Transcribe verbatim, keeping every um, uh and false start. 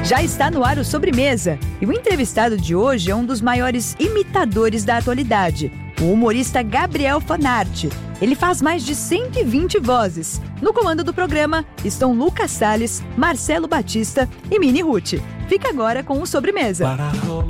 Já está no ar o Sobremesa, e o entrevistado de hoje é um dos maiores imitadores da atualidade, o humorista Gabriel Fanart. Ele faz mais de cento e vinte vozes. No comando do programa estão Lucas Salles, Marcelo Batista e Mini Ruth. Fica agora com o Sobremesa. Para rolar